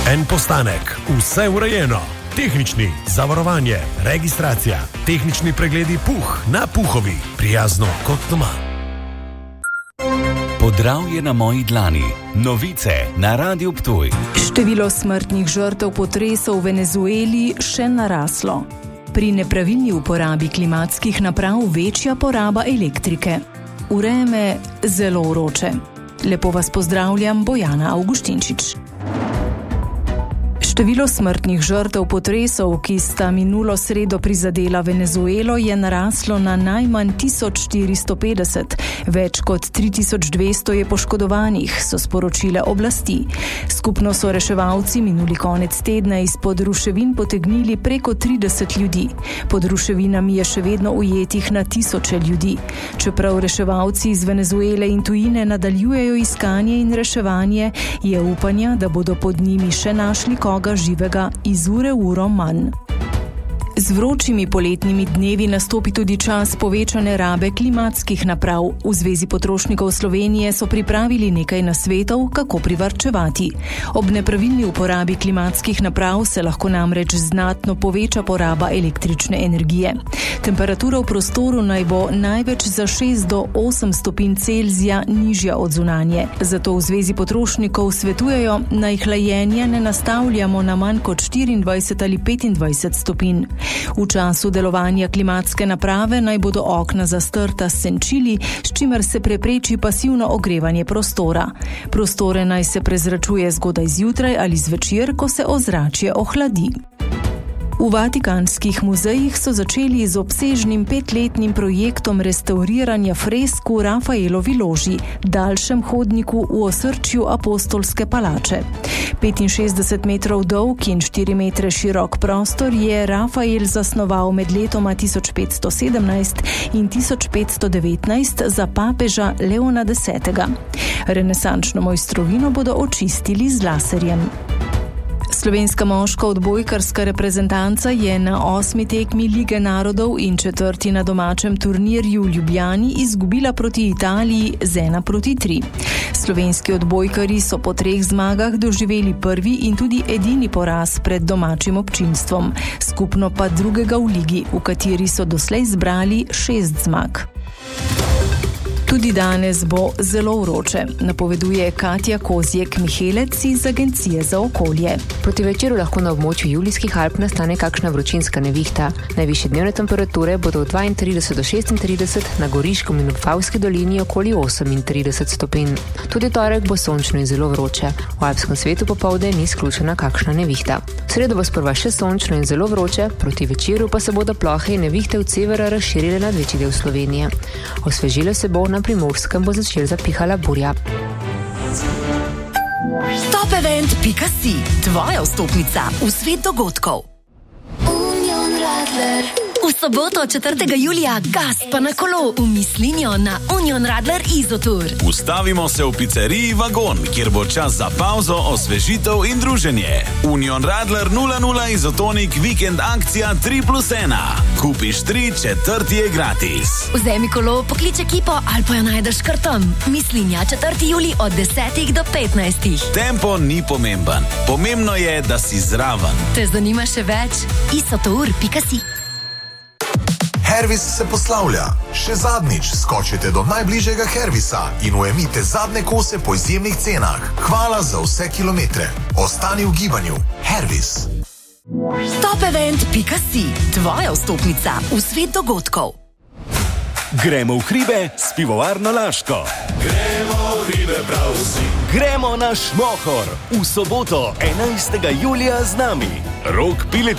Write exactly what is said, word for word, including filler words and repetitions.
En postanek, vse urejeno. Tehnični, zavarovanje, registracija, tehnični pregledi Puh na Puhovi. Prijazno kot doma. Podravje na moji dlani. Novice na Radiu Ptuj. Število smrtnih žrtev potresov v Venezueli še naraslo. Pri nepravilni uporabi klimatskih naprav večja poraba elektrike. Vreme zelo vroče. Lepo vas pozdravljam, Bojana Avguštinčič. Število smrtnih žrtev potresov, ki sta minulo sredo prizadela Venezuelo, je naraslo na najmanj tisoč štiristo petdeset. Več kot tri tisoč dvesto je poškodovanih, so sporočile oblasti. Skupno so reševalci minuli konec tedna izpod ruševin potegnili preko trideset ljudi. Pod ruševinami je še vedno ujetih na tisoče ljudi. Čeprav reševalci iz Venezuele in tujine nadaljujejo iskanje in reševanje, je upanja, da bodo pod njimi še našli koga živega iz ure v uro manj. Z vročimi poletnimi dnevi nastopi tudi čas povečane rabe klimatskih naprav. V Zvezi potrošnikov Slovenije so pripravili nekaj nasvetov, kako privarčevati. Ob nepravilni uporabi klimatskih naprav se lahko namreč znatno poveča poraba električne energije. Temperatura v prostoru naj bo največ za šest do osem stopinj Celzija nižja od zunanje. Zato v Zvezi potrošnikov svetujejo, naj hlajenje ne nastavljamo na manj kot štiriindvajset ali petindvajset stopinj. V času delovanja klimatske naprave naj bodo okna zastrta s senčili, s čimer se prepreči pasivno ogrevanje prostora. Prostore naj se prezračuje zgodaj zjutraj ali zvečer, ko se ozračje ohladi. V Vatikanskih muzejih so začeli z obsežnim petletnim projektom restauriranja fresk v Rafaelovi loži, daljšem hodniku v osrčju Apostolske palače. petinšestdeset metrov dolg in štiri metre širok prostor je Rafael zasnoval med letoma tisoč petsto sedemnajst in tisoč petsto devetnajst za papeža Leona desetega. Renesančno mojstrovino bodo očistili z laserjem. Slovenska moška odbojkarska reprezentanca je na osmi tekmi Lige narodov in četrti na domačem turnirju v Ljubljani izgubila proti Italiji z ena proti tri. Slovenski odbojkarji so po treh zmagah doživeli prvi in tudi edini poraz pred domačim občinstvom, skupno pa drugega v ligi, v kateri so doslej zbrali šest zmag. Tudi danes bo zelo vroče, napoveduje Katja Kozjek-Mihelec iz Agencije za okolje. Proti večeru lahko na območju Julijskih Alp nastane kakšna vročinska nevihta. Najvišje dnevne temperature bodo od dvaintrideset do šestintrideset, na Goriškem in v Vipavski dolini okoli osemintrideset stopinj. Tudi torek bo sončno in zelo vroče. V alpskem svetu popovdne ni izključena kakšna nevihta. V sredo bo sprva še sončno in zelo vroče, proti večeru pa se bodo plohe in nevihte od severa razširile nad večji del Slovenije. Osvežilo se bo, na Primorskem bo začel zapihala burja. Top event pika si, tvoja vstopnica v svet dogodkov. Union Radler. V soboto četrtega julija gas pa na kolo v Mislinjo na Union Radler Izotour. Ustavimo se v pizzeriji Vagon, kjer bo čas za pauzo, osvežitev in druženje. Union Radler nula nula Izotonik vikend akcija tri plus ena. Kupiš tri, četrti je gratis. Vzemi kolo, poklič ekipo ali pa jo najdeš kar tam. Mislinja četrtega julija od desetih do petnajstih. Tempo ni pomemben. Pomembno je, da si zraven. Te zanima še več? izotour pika si. Hervis se poslavlja. Še zadnjič skočite do najbližjega Hervisa in ujemite zadnje kose po izjemnih cenah. Hvala za vse kilometre. Ostani v gibanju. Hervis. Top event pika si, tvoja vstopnica v svet dogodkov. Gremo v hribe s pivovarno Laško. Gremo v hribe prav vsi. Gremo na Šmohor. V soboto enajstega julija z nami. Rok Pilec